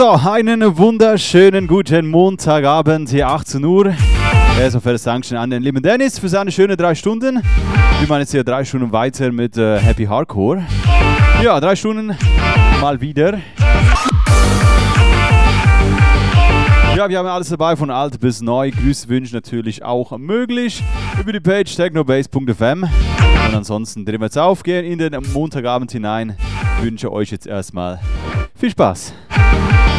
So, einen wunderschönen guten Montagabend, hier 18 Uhr. Erstmal fettes Dankeschön an den lieben Dennis für seine schönen 3 Stunden. Wir machen jetzt hier 3 Stunden weiter mit Happy Hardcore. Ja, 3 Stunden mal wieder. Ja, wir haben alles dabei, von alt bis neu. Grüßwünsche natürlich auch möglich über die Page technobase.fm. Und ansonsten drehen wir jetzt auf, gehen in den Montagabend hinein. Ich wünsche euch jetzt erstmal viel Spaß.